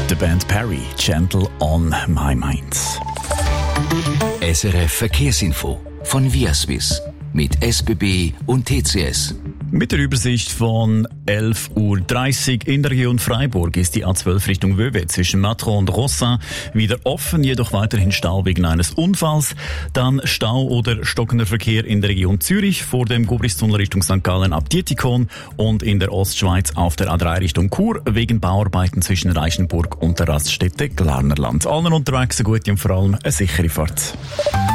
The Band Perry, Gentle on My Mind. SRF Verkehrsinfo von Viaswiss mit SBB und TCS. Mit der Übersicht von 11:30 Uhr in der Region Freiburg ist die A12 Richtung Vevey zwischen Matron und Rossin wieder offen, jedoch weiterhin Stau wegen eines Unfalls. Dann Stau oder stockender Verkehr in der Region Zürich vor dem Gubristunnel Richtung St. Gallen ab Dietikon und in der Ostschweiz auf der A3 Richtung Chur wegen Bauarbeiten zwischen Reichenburg und der Raststätte Glarnerland. Allen unterwegs eine gute und vor allem eine sichere Fahrt.